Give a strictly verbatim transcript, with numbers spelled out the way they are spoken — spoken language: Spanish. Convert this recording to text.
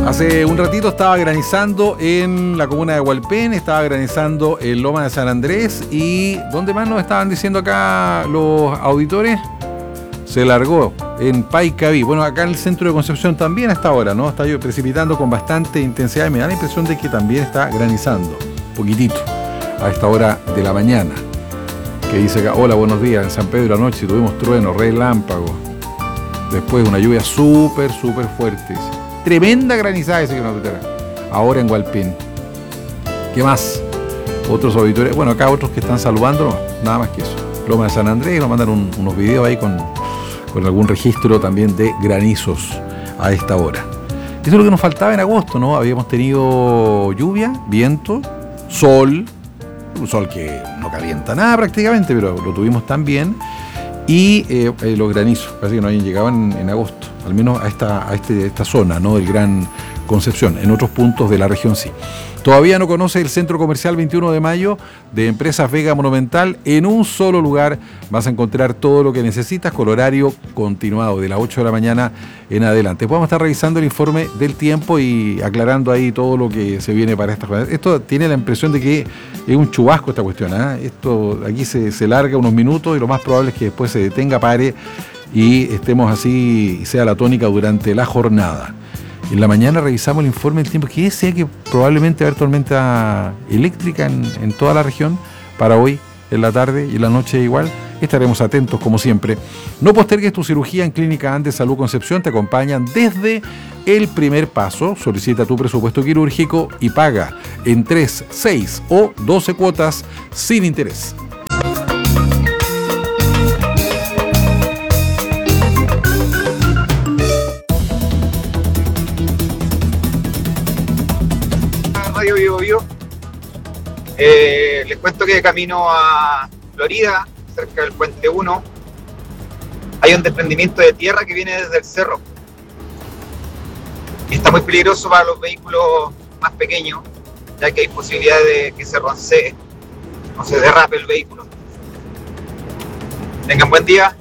Hace un ratito estaba granizando en la comuna de Hualpén, estaba granizando en Loma de San Andrés y ¿dónde más nos estaban diciendo acá los auditores? Se largó en Paicaví. Bueno, acá en el centro de Concepción también hasta ahora, ¿no? Está precipitando con bastante intensidad y me da la impresión de que también está granizando, poquitito, a esta hora de la mañana. Que dice acá, hola, buenos días, en San Pedro anoche tuvimos trueno, relámpago. Después una lluvia súper, súper fuerte. Tremenda granizada, ese que nos detera. Ahora en Hualpén. ¿Qué más? Otros auditores, bueno, acá otros que están saludando, nada más que eso. Loma de San Andrés, nos mandan un, unos videos ahí con, con algún registro también de granizos a esta hora. Eso es lo que nos faltaba en agosto, ¿no? Habíamos tenido lluvia, viento, sol, un sol que no calienta nada prácticamente, pero lo tuvimos también. Y eh, eh, los granizos, parece que no habían llegado en, en agosto, al menos a esta, a este, esta zona, ¿no? Del Gran Concepción. En otros puntos de la región sí. Todavía no conoce el Centro Comercial veintiuno de mayo de Empresas Vega Monumental. En un solo lugar vas a encontrar todo lo que necesitas con horario continuado de las ocho de la mañana en adelante. Podemos estar revisando el informe del tiempo y aclarando ahí todo lo que se viene para esta jornada. Esto tiene la impresión de que es un chubasco esta cuestión, ¿eh? Esto aquí se, se larga unos minutos y lo más probable es que después se detenga, pare y estemos así, sea la tónica durante la jornada. En la mañana revisamos el informe del tiempo, que decía que probablemente va a haber tormenta eléctrica en, en toda la región para hoy, en la tarde y en la noche igual. Estaremos atentos como siempre. No postergues tu cirugía en Clínica Andes Salud Concepción. Te acompañan desde el primer paso. Solicita tu presupuesto quirúrgico y paga en tres, seis o doce cuotas sin interés. Radio Bio Bio. Eh, les cuento que de camino a Florida, cerca del Puente uno, hay un desprendimiento de tierra que viene desde el cerro. Y está muy peligroso para los vehículos más pequeños, ya que hay posibilidad de que se roncee o se derrape el vehículo. Tengan buen día.